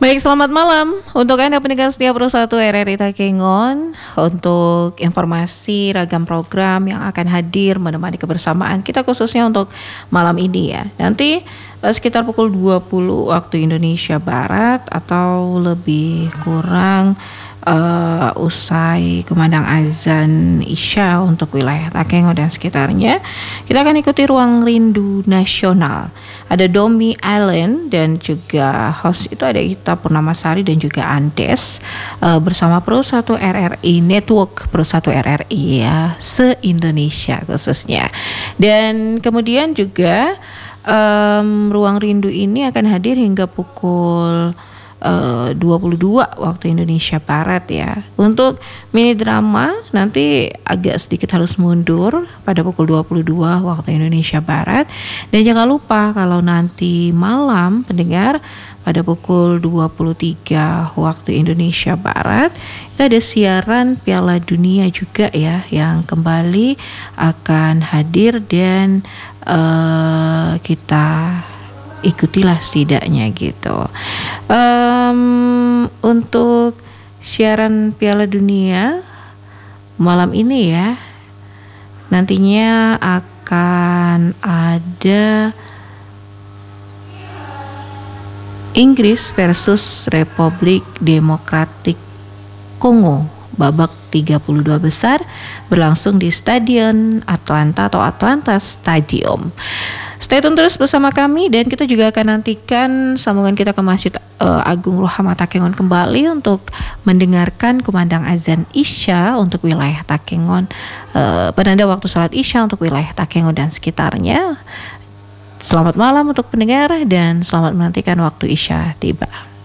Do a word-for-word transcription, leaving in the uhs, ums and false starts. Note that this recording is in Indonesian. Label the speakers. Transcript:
Speaker 1: Baik, selamat malam untuk Anda pendengar setia Pro satu R R I Takengon. Untuk informasi ragam program yang akan hadir menemani kebersamaan kita khususnya untuk malam ini ya. Nanti eh, sekitar pukul dua puluh waktu Indonesia Barat atau lebih kurang uh, usai kumandang azan Isya untuk wilayah Takengon dan sekitarnya, kita akan ikuti Ruang Rindu Nasional. Ada Domi Allen dan juga host itu ada Ita Purnamasari dan juga Andes uh, bersama Pro satu R R I Network Pro satu R R I ya se-Indonesia khususnya. Dan kemudian juga um, Ruang Rindu ini akan hadir hingga pukul Uh, dua puluh dua waktu Indonesia Barat ya. Untuk mini drama nanti agak sedikit harus mundur pada pukul dua puluh dua waktu Indonesia Barat. Dan jangan lupa kalau nanti malam pendengar pada pukul dua puluh tiga waktu Indonesia Barat itu ada siaran Piala Dunia juga ya yang kembali akan hadir dan uh, kita ikutilah setidaknya gitu. Um, untuk siaran Piala Dunia malam ini ya, nantinya akan ada Inggris versus Republik Demokratik Kongo babak tiga puluh dua besar berlangsung di Stadion Atlanta atau Atlanta Stadium. Stay tune terus bersama kami dan kita juga akan nantikan sambungan kita ke Masjid uh, Agung Rohama Takengon kembali untuk mendengarkan kumandang azan Isya untuk wilayah Takengon, uh, penanda waktu salat Isya untuk wilayah Takengon dan sekitarnya. Selamat malam untuk pendengar dan selamat menantikan waktu Isya tiba.